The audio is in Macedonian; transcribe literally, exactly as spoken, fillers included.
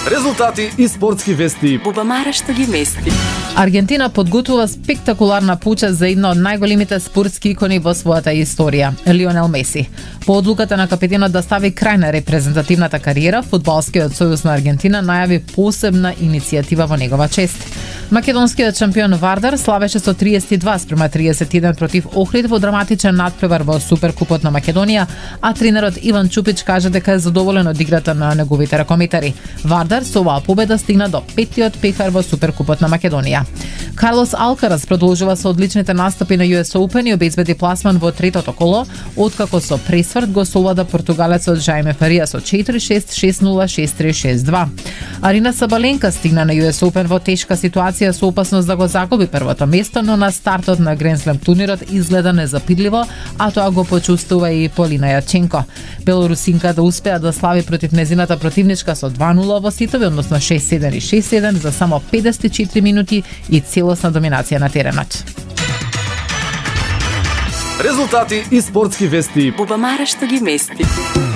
Резултати и спортски вести. Бубамара што ги мести. Аргентина подготвува спектакуларна почест за една од најголемите спортски икони во својата историја, Лионел Меси. По одлуката на капетенот да стави крај на репрезентативната кариера, Фудбалскиот сојуз на Аргентина најави посебна иницијатива во негова чест. Македонскиот шампион Вардар славеше со триесет и два спрема триесет и еден против Охрид во драматичен надпревар во Суперкупот на Македонија, а тренерот Иван Чупич кажа дека е задоволен од играта на неговите ракометари. Вардар со оваа победа стигна до петтиот пехар во Суперкупот на Македонија. Карлос Алкарас продолжува со одличните настапи на Ю Ес Open и обезбеди пласман во третото коло, откако со пресврт го совлада португалецот Жајме Фарија со четири шест шест нула шест три шест два. Арина Сабаленка стигна на Ю Ес Open во тешка ситуација со опасност да го загуби првото место, но на стартот на Гранд Слем турнирот изгледа незапидливо, а тоа го почувствува и Полина Јаченко. Белорусинката успеа да слави против незината противничка со два нула во ситови, односно шест седем и шест седем за само педесет и четири минути и целосна доминација на теренот. Резултати и спортски вести. Бубамара што ги мести.